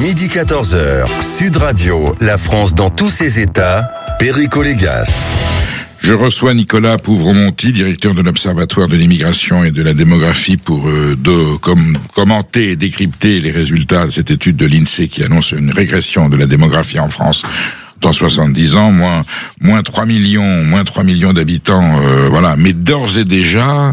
Midi 14h, Sud Radio, la France dans tous ses états, Perico Légas. Je reçois Nicolas Pouvremonty, directeur de l'Observatoire de l'immigration et de la démographie, pour commenter et décrypter les résultats de cette étude de l'INSEE qui annonce une régression de la démographie en France dans 70 ans, moins 3 millions d'habitants, voilà. Mais d'ores et déjà,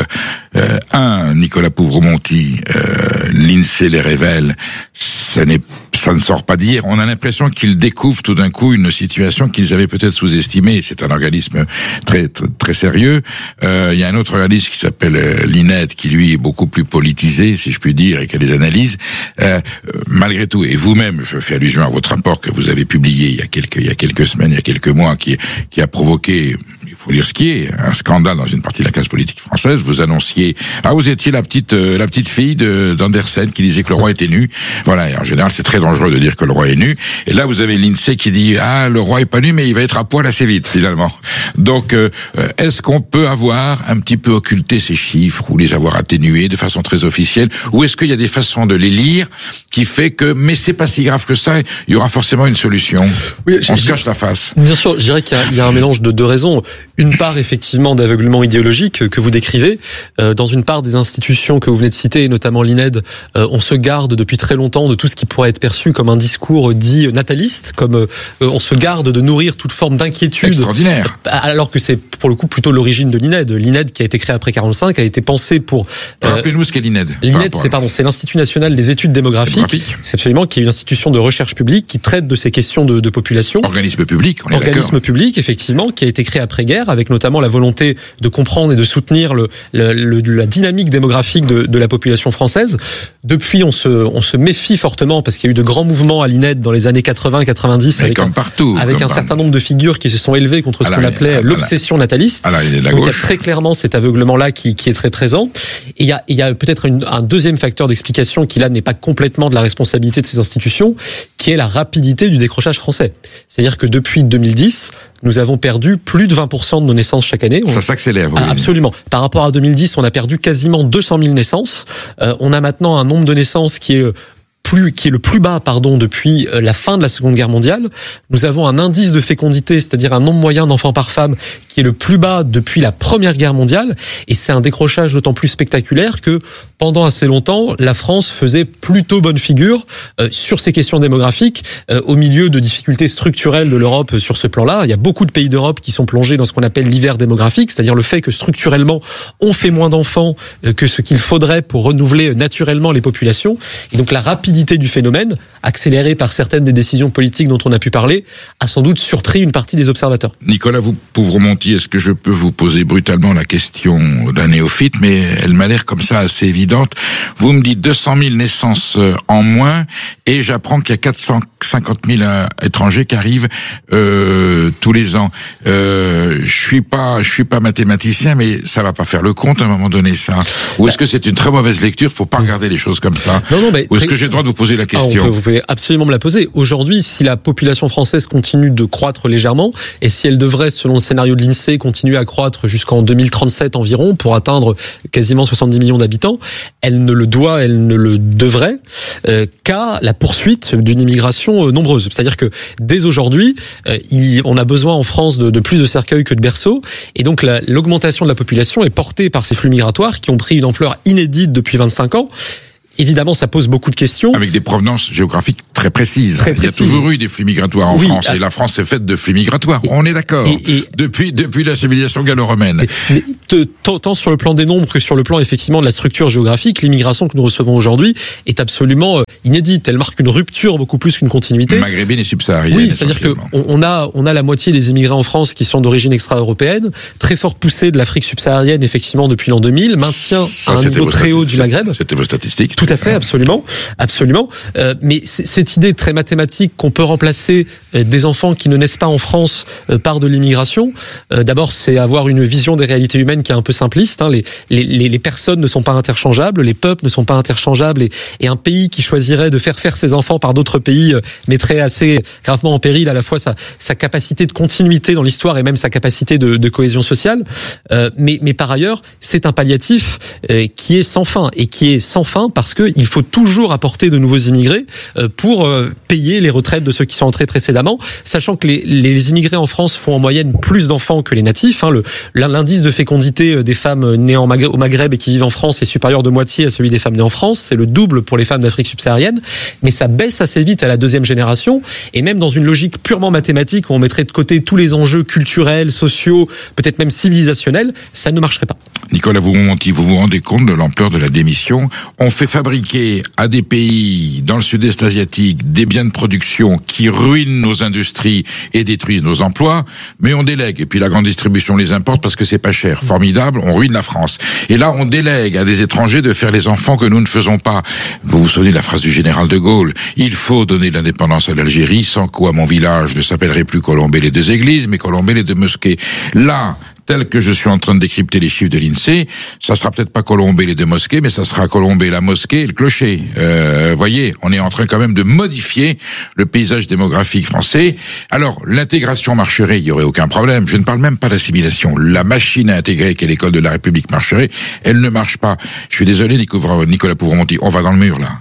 Nicolas Pouvremonty, l'INSEE les révèle, ça ne sort pas d'hier. On a l'impression qu'ils découvrent tout d'un coup une situation qu'ils avaient peut-être sous-estimée. C'est un organisme très, très, très sérieux. Il y a un autre organisme qui s'appelle l'INED, qui lui est beaucoup plus politisé, si je puis dire, et qui a des analyses. Malgré tout, et vous-même, je fais allusion à votre rapport que vous avez publié il y a quelques semaines, il y a quelques mois, qui a provoqué, il faut dire ce qui est, un scandale dans une partie de la classe politique française. Vous annonciez, vous étiez la petite fille d'Andersen qui disait que le roi était nu. Voilà, et en général, c'est très dangereux de dire que le roi est nu. Et là, vous avez l'INSEE qui dit, le roi est pas nu, mais il va être à poil assez vite, finalement. Donc, est-ce qu'on peut avoir un petit peu occulté ces chiffres ou les avoir atténués de façon très officielle, ou est-ce qu'il y a des façons de les lire qui fait que, mais c'est pas si grave que ça, il y aura forcément une solution. Oui, on se cache la face. Bien sûr, je dirais qu'il y a un mélange de deux raisons. Une part, effectivement, d'aveuglement idéologique que vous décrivez. Dans une part des institutions que vous venez de citer, et notamment l'INED, on se garde depuis très longtemps de tout ce qui pourrait être perçu comme un discours dit nataliste, comme on se garde de nourrir toute forme d'inquiétude. Extraordinaire. Alors que c'est pour le coup plutôt l'origine de l'INED. L'INED, qui a été créé après 45, a été pensé pour... Rappelez-nous ce qu'est l'INED. L'INED, c'est l'Institut National des Études Démographiques. C'est absolument, qui est une institution de recherche publique qui traite de ces questions de population. Organisme public, on est d'accord. Organisme public, effectivement, qui a été créé après-guerre, avec notamment la volonté de comprendre et de soutenir la dynamique démographique de la population française. Depuis, on se méfie fortement parce qu'il y a eu de grands mouvements à l'INED dans les années 80-90 avec un certain nombre de figures qui se sont élevées contre ce qu'on appelait l'obsession nataliste. Donc il y a très clairement cet aveuglement-là qui est très présent. Et il y a peut-être un deuxième facteur d'explication qui là n'est pas complètement de la responsabilité de ces institutions, qui est la rapidité du décrochage français. C'est-à-dire que depuis 2010, nous avons perdu plus de 20% de nos naissances chaque année. Ça s'accélère. Oui. Absolument. Par rapport à 2010, on a perdu quasiment 200 000 naissances. On a maintenant un nombre de naissances qui est le plus bas, depuis la fin de la Seconde Guerre mondiale. Nous avons un indice de fécondité, c'est-à-dire un nombre moyen d'enfants par femme, qui est le plus bas depuis la Première Guerre mondiale. Et c'est un décrochage d'autant plus spectaculaire que pendant assez longtemps, la France faisait plutôt bonne figure sur ces questions démographiques, au milieu de difficultés structurelles de l'Europe sur ce plan-là. Il y a beaucoup de pays d'Europe qui sont plongés dans ce qu'on appelle l'hiver démographique, c'est-à-dire le fait que structurellement, on fait moins d'enfants que ce qu'il faudrait pour renouveler naturellement les populations. Et donc la rapidité du phénomène, accélérée par certaines des décisions politiques dont on a pu parler, a sans doute surpris une partie des observateurs. Nicolas Pouvremonty, est-ce que je peux vous poser brutalement la question d'un néophyte, mais elle m'a l'air comme ça assez évidente. Vous me dites 200 000 naissances en moins, et j'apprends qu'il y a 450 000 étrangers qui arrivent tous les ans. Je suis pas mathématicien, mais ça va pas faire le compte à un moment donné, ça. Ou est-ce que c'est une très mauvaise lecture? Faut pas regarder les choses comme ça. Non, mais ou est-ce que j'ai le droit de vous poser la question? Vous pouvez absolument me la poser. Aujourd'hui, si la population française continue de croître légèrement, et si elle devrait, selon le scénario de l'INSEE, continuer à croître jusqu'en 2037 environ, pour atteindre quasiment 70 millions d'habitants, elle ne le devrait qu'à la poursuite d'une immigration nombreuse. C'est-à-dire que dès aujourd'hui, on a besoin en France de plus de cercueils que de berceaux, et donc l'augmentation de la population est portée par ces flux migratoires qui ont pris une ampleur inédite depuis 25 ans. Évidemment, ça pose beaucoup de questions. Avec des provenances géographiques très précises. Il y a toujours eu des flux migratoires en France, et la France est faite de flux migratoires. On est d'accord. Depuis la civilisation gallo-romaine. Tant sur le plan des nombres que sur le plan, effectivement, de la structure géographique, l'immigration que nous recevons aujourd'hui est absolument inédite. Elle marque une rupture beaucoup plus qu'une continuité. Maghrébine et subsaharienne. Oui, c'est-à-dire que on a la moitié des immigrés en France qui sont d'origine extra-européenne, très forte poussée de l'Afrique subsaharienne, effectivement, depuis l'an 2000, maintien à un niveau très haut du Maghreb. C'était vos statistiques. Tout à fait, absolument. Mais cette idée très mathématique qu'on peut remplacer des enfants qui ne naissent pas en France par de l'immigration, d'abord, c'est avoir une vision des réalités humaines qui est un peu simpliste. Les personnes ne sont pas interchangeables, les peuples ne sont pas interchangeables, et un pays qui choisirait de faire ses enfants par d'autres pays mettrait assez gravement en péril à la fois sa capacité de continuité dans l'histoire et même sa capacité de cohésion sociale. Mais par ailleurs, c'est un palliatif qui est sans fin, et qui est sans fin parce qu'il faut toujours apporter de nouveaux immigrés pour payer les retraites de ceux qui sont entrés précédemment, sachant que les immigrés en France font en moyenne plus d'enfants que les natifs. L'indice de fécondité des femmes nées au Maghreb et qui vivent en France est supérieur de moitié à celui des femmes nées en France. C'est le double pour les femmes d'Afrique subsaharienne, mais ça baisse assez vite à la deuxième génération. Et même dans une logique purement mathématique où on mettrait de côté tous les enjeux culturels, sociaux, peut-être même civilisationnels, ça ne marcherait pas. Nicolas Pouvremonty, vous vous rendez compte de l'ampleur de la démission? On fait fabriquer à des pays dans le sud-est asiatique des biens de production qui ruinent nos industries et détruisent nos emplois, mais on délègue. Et puis la grande distribution les importe parce que c'est pas cher. Formidable, on ruine la France. Et là, on délègue à des étrangers de faire les enfants que nous ne faisons pas. Vous vous souvenez de la phrase du général de Gaulle? Il faut donner l'indépendance à l'Algérie, sans quoi mon village ne s'appellerait plus Colombey les deux églises, mais Colombey les deux mosquées. Là, tel que je suis en train de décrypter les chiffres de l'INSEE, ça sera peut-être pas Colombey les deux mosquées, mais ça sera Colombey la mosquée et le clocher. Voyez, on est en train quand même de modifier le paysage démographique français. Alors, l'intégration marcherait, il y aurait aucun problème. Je ne parle même pas d'assimilation. La machine à intégrer qu'est l'école de la République marcherait, elle ne marche pas. Je suis désolé, Nicolas Pouvremonty, on va dans le mur, là.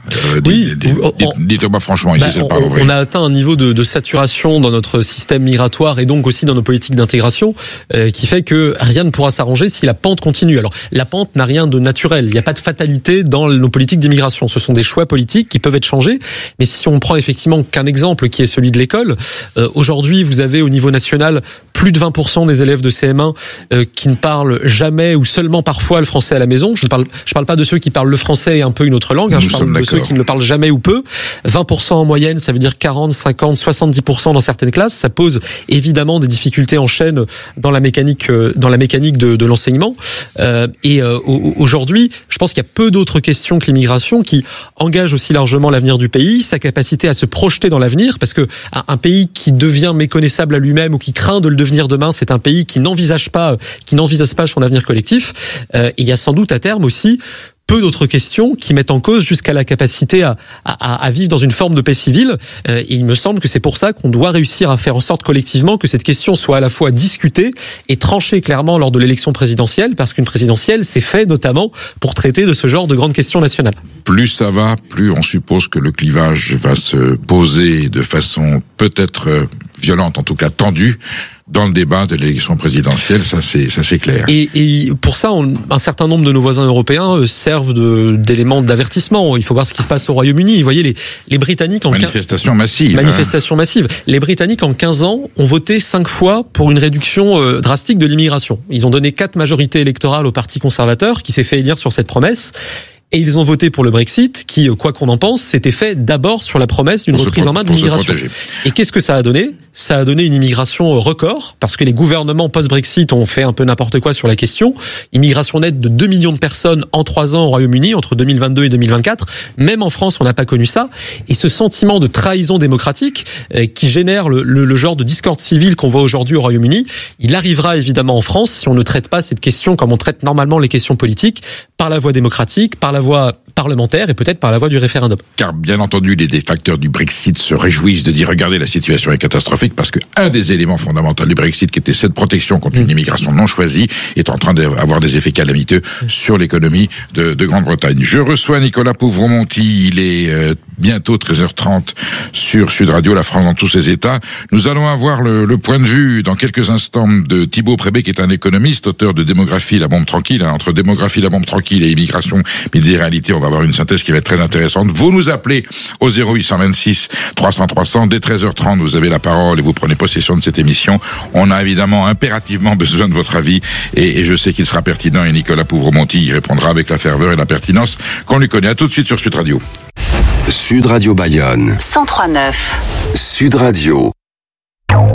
Dites-moi franchement, ici c'est le parlement vrai. On a atteint un niveau de saturation dans notre système migratoire et donc aussi dans nos politiques d'intégration qui fait que rien ne pourra s'arranger si la pente continue. Alors, la pente n'a rien de naturel. Il n'y a pas de fatalité dans nos politiques d'immigration. Ce sont des choix politiques qui peuvent être changés. Mais si on prend effectivement qu'un exemple qui est celui de l'école, aujourd'hui, vous avez au niveau national plus de 20% des élèves de CM1 qui ne parlent jamais ou seulement parfois le français à la maison. Je parle pas de ceux qui parlent le français et un peu une autre langue. Je parle de ceux qui ne le parlent jamais ou peu. 20% en moyenne, ça veut dire 40, 50, 70% dans certaines classes. Ça pose évidemment des difficultés en chaîne dans la mécanique de l'enseignement. Aujourd'hui, je pense qu'il y a peu d'autres questions que l'immigration qui engagent aussi largement l'avenir du pays, sa capacité à se projeter dans l'avenir, parce que un pays qui devient méconnaissable à lui-même ou qui craint de le devenir demain, c'est un pays qui n'envisage pas son avenir collectif. Et il y a sans doute à terme aussi peu d'autres questions qui mettent en cause jusqu'à la capacité à vivre dans une forme de paix civile. Et il me semble que c'est pour ça qu'on doit réussir à faire en sorte collectivement que cette question soit à la fois discutée et tranchée clairement lors de l'élection présidentielle, parce qu'une présidentielle, c'est fait notamment pour traiter de ce genre de grandes questions nationales. Plus ça va, plus on suppose que le clivage va se poser de façon peut-être violente, en tout cas tendue, dans le débat de l'élection présidentielle, ça c'est clair. Et pour ça, un certain nombre de nos voisins européens servent d'éléments d'avertissement. Il faut voir ce qui se passe au Royaume-Uni. Vous voyez, les Britanniques Manifestation massive. Les Britanniques en 15 ans ont voté 5 fois pour une réduction drastique de l'immigration. Ils ont donné 4 majorités électorales au Parti conservateur qui s'est fait élire sur cette promesse. Et ils ont voté pour le Brexit, qui, quoi qu'on en pense, s'était fait d'abord sur la promesse d'une reprise en main de l'immigration. Et qu'est-ce que ça a donné ? Ça a donné une immigration record, parce que les gouvernements post-Brexit ont fait un peu n'importe quoi sur la question. Immigration nette de 2 millions de personnes en 3 ans au Royaume-Uni, entre 2022 et 2024. Même en France, on n'a pas connu ça. Et ce sentiment de trahison démocratique qui génère le genre de discorde civile qu'on voit aujourd'hui au Royaume-Uni, il arrivera évidemment en France si on ne traite pas cette question comme on traite normalement les questions politiques, par la voie démocratique, par la voie parlementaire et peut-être par la voie du référendum. Car bien entendu, les détracteurs du Brexit se réjouissent de dire regardez, la situation est catastrophique, parce que un des éléments fondamentaux du Brexit, qui était cette protection contre une immigration non choisie, est en train d'avoir des effets calamiteux sur l'économie de Grande-Bretagne. Je reçois Nicolas Pouvremonty, il est bientôt 13h30 sur Sud Radio, la France dans tous ses états. Nous allons avoir le point de vue dans quelques instants de Thibaut Prébet, qui est un économiste, auteur de Démographie, la bombe tranquille. Entre Démographie, la bombe tranquille et immigration, mais des réalités, on va avoir une synthèse qui va être très intéressante. Vous nous appelez au 0826 300 300. Dès 13h30, vous avez la parole et vous prenez possession de cette émission. On a évidemment impérativement besoin de votre avis et je sais qu'il sera pertinent, et Nicolas Pouvremonty y répondra avec la ferveur et la pertinence qu'on lui connaît. À tout de suite sur Sud Radio. Sud Radio Bayonne 103.9. Sud Radio.